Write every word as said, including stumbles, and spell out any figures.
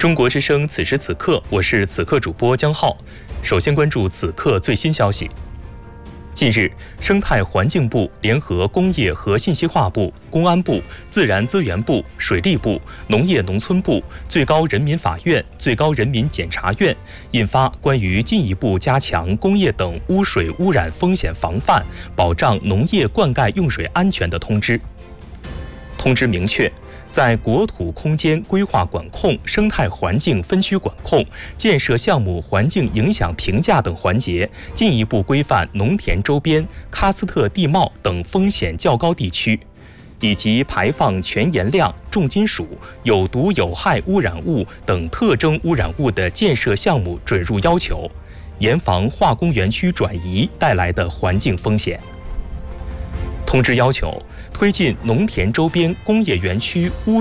中国之声此时此刻，我是此刻主播江浩。首先关注此刻最新消息。近日，生态环境部联合工业和信息化部、公安部、自然资源部、水利部、农业农村部、最高人民法院、最高人民检察院印发关于进一步加强工业等污水污染风险防范，保障农业灌溉用水安全的通知。通知明确，在国土空间规划管控、生态环境分区管控、建设项目环境影响评价等环节，进一步规范农田周边、喀斯特地貌等风险较高地区，以及排放全盐量、重金属、有毒有害污染物等特征污染物的建设项目准入要求，严防化工园区转移带来的环境风险。通知要求，推进农田周边工业园区污